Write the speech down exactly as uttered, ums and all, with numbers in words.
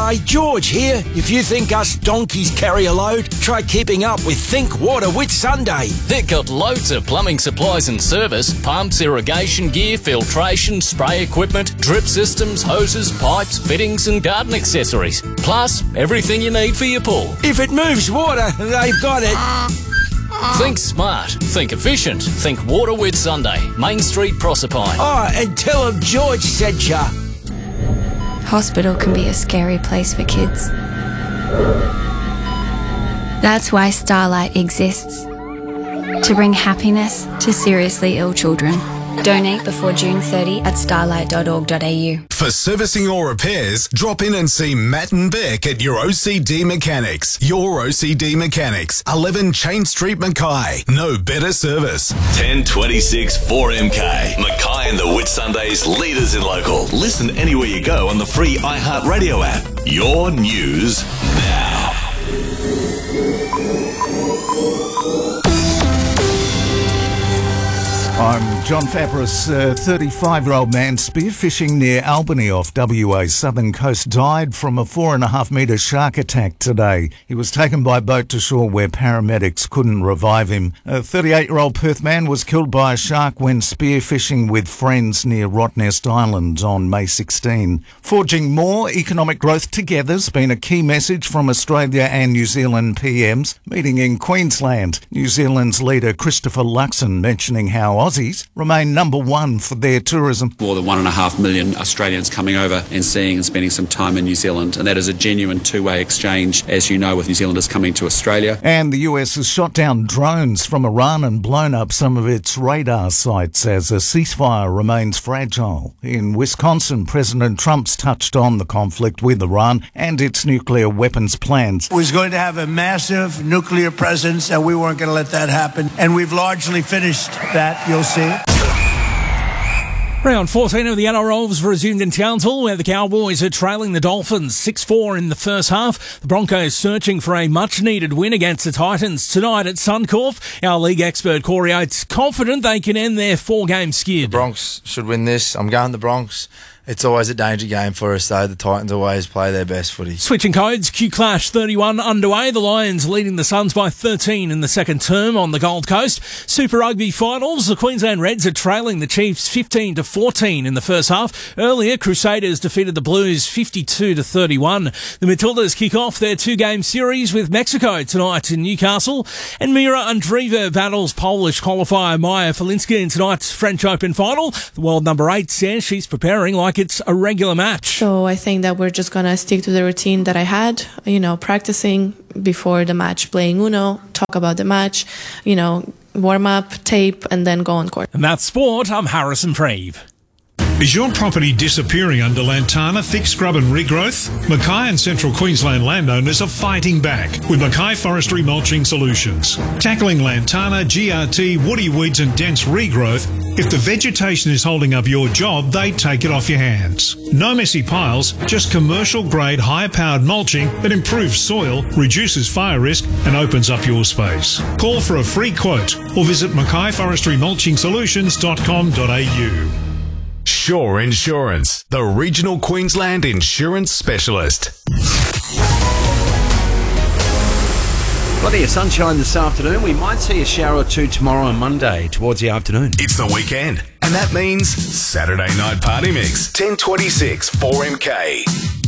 G'day, George here. If you think us donkeys carry a load, try keeping up with Think Water Whitsunday. They've got loads of plumbing supplies and service, pumps, irrigation gear, filtration, spray equipment, drip systems, hoses, pipes, fittings and garden accessories. Plus, everything you need for your pool. If it moves water, they've got it. Think smart, think efficient, think Water Whitsunday, Main Street, Proserpine. Oh, and tell them George sent ya. Hospital can be a scary place for kids. That's why Starlight exists. To bring happiness to seriously ill children. Donate before June thirtieth at starlight dot org dot a u. For servicing or repairs, drop in and see Matt and Beck at your O C D Mechanics. Your O C D Mechanics, eleven Chain Street, Mackay. No better service. ten twenty-six four M K. Mackay and the Whitsundays, leaders in local. Listen anywhere you go on the free iHeartRadio app. Your news now. I'm John Fabris. A thirty-five-year-old man spearfishing near Albany off W A's southern coast died from a four and a half metre shark attack today. He was taken by boat to shore where paramedics couldn't revive him. A thirty-eight-year-old Perth man was killed by a shark when spearfishing with friends near Rottnest Island on May sixteenth. Forging more economic growth together's been a key message from Australia and New Zealand P Ms meeting in Queensland. New Zealand's leader Christopher Luxon mentioning how Aussies remain number one for their tourism. More than one and a half million Australians coming over and seeing and spending some time in New Zealand, and that is a genuine two-way exchange, as you know, with New Zealanders coming to Australia. And the U S has shot down drones from Iran and blown up some of its radar sites as a ceasefire remains fragile. In Wisconsin, President Trump's touched on the conflict with Iran and its nuclear weapons plans. It was going to have a massive nuclear presence, and we weren't going to let that happen. And we've largely finished that. You'll see. Round fourteen of the N R L was resumed in Townsville, where the Cowboys are trailing the Dolphins six four in the first half. The Broncos searching for a much-needed win against the Titans tonight at Suncorp. Our league expert Corey Oates confident they can end their four-game skid. The Bronx should win this. I'm going the Bronx. It's always a danger game for us, though. The Titans always play their best footy. Switching codes, Q Clash thirty-one underway. The Lions leading the Suns by thirteen in the second term on the Gold Coast. Super Rugby finals. The Queensland Reds are trailing the Chiefs fifteen to fourteen in the first half. Earlier, Crusaders defeated the Blues fifty-two to thirty-one. The Matildas kick off their two-game series with Mexico tonight in Newcastle. And Mira Andreeva battles Polish qualifier Maya Falinska in tonight's French Open final. The world number eight says she's preparing like it's a regular match. So I think that we're just going to stick to the routine that I had, you know, practicing before the match, playing Uno, talk about the match, you know, warm up, tape, and then go on court. And that's sport. I'm Harrison Preve. Is your property disappearing under Lantana thick scrub and regrowth? Mackay and Central Queensland landowners are fighting back with Mackay Forestry Mulching Solutions. Tackling Lantana, G R T, woody weeds and dense regrowth, if the vegetation is holding up your job, they take it off your hands. No messy piles, just commercial-grade, high-powered mulching that improves soil, reduces fire risk and opens up your space. Call for a free quote or visit mackay forestry mulching solutions dot com dot a u. Shore Insurance, the regional Queensland insurance specialist. Plenty of sunshine this afternoon. We might see a shower or two tomorrow and Monday towards the afternoon. It's the weekend, and that means Saturday Night Party Mix, ten twenty-six four M K.